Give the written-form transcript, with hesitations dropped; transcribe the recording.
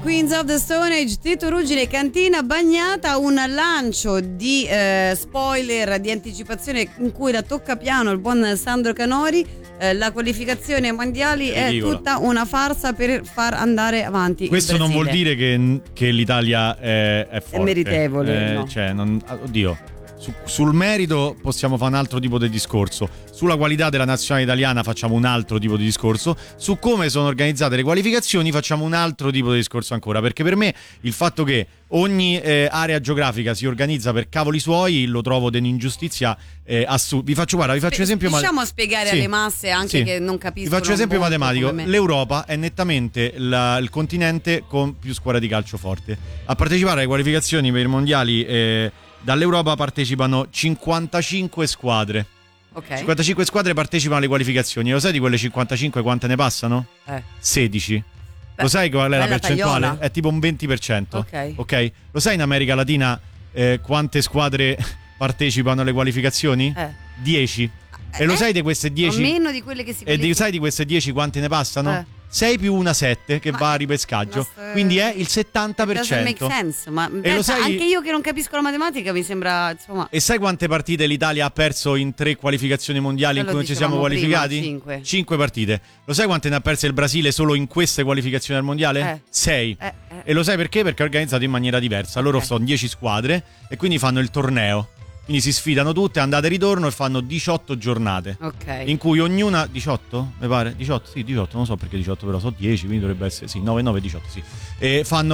Queens of the Stone Age, Tito Ruggine, Cantina Bagnata, un lancio di spoiler, di anticipazione in cui la tocca piano il buon Sandro Canori. La qualificazione ai mondiali è tutta una farsa per far andare avanti. Questo non vuol dire che l'Italia è forte. È meritevole. No. Cioè, oddio. Sul merito possiamo fare un altro tipo di discorso, sulla qualità della nazionale italiana facciamo un altro tipo di discorso, su come sono organizzate le qualificazioni facciamo un altro tipo di discorso ancora, perché per me il fatto che ogni area geografica si organizza per cavoli suoi lo trovo un'ingiustizia assurda. Vi faccio un esempio. Riusciamo a spiegare alle masse anche che non capiscono. Vi faccio un esempio matematico. L'Europa è nettamente il continente con più squadre di calcio forte. A partecipare alle qualificazioni per i mondiali dall'Europa partecipano 55 squadre. Ok. 55 squadre partecipano alle qualificazioni. Lo sai di quelle 55 quante ne passano? 16. Lo sai qual è la percentuale? Tagliola. È tipo un 20%. Ok. Lo sai in America Latina quante squadre partecipano alle qualificazioni? 10. E lo sai di queste 10? Meno di quelle che si qualificano. E sai di queste 10 quante ne passano? 6 più 1 7 che va a ripescaggio. Quindi è il 70%. Doesn't make sense. Ma lo sai, anche io che non capisco la matematica mi sembra, insomma. E sai quante partite l'Italia ha perso in 3 qualificazioni mondiali in cui non ci siamo qualificati? 5 partite. Lo sai quante ne ha perse il Brasile solo in queste qualificazioni al mondiale? 6. E lo sai perché? Perché è organizzato in maniera diversa. Loro sono 10 squadre e quindi fanno il torneo. Quindi si sfidano tutte, andata e ritorno, e fanno 18 giornate. Ok. In cui ognuna 18, mi pare? 18, sì, 18, non so perché 18, però so 10, quindi dovrebbe essere 9, 18, sì. E fanno